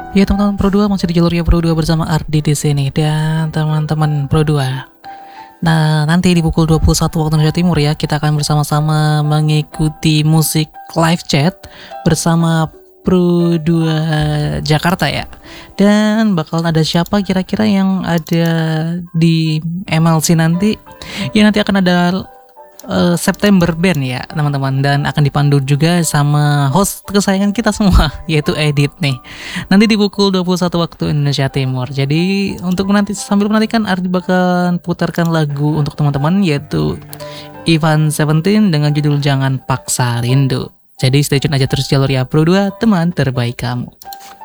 Ya teman-teman Pro 2 masih di jalur ya Pro 2 bersama Ardi di sini dan teman-teman Pro 2. Nah, nanti di pukul 21 waktu Indonesia Timur ya, kita akan bersama-sama mengikuti musik live chat bersama Pro 2 Jakarta ya. Dan bakalan ada siapa kira-kira yang ada di MLC nanti? Ya nanti akan ada September Band ya teman-teman, dan akan dipandu juga sama host kesayangan kita semua yaitu Edit nih. Nanti di pukul 21 waktu Indonesia Timur. Jadi untuk nanti sambil menantikan Ardi bakal putarkan lagu untuk teman-teman yaitu Ivan Seventeen dengan judul Jangan Paksa Rindu. Jadi stay tune aja terus jalur ya Pro 2, teman terbaik kamu.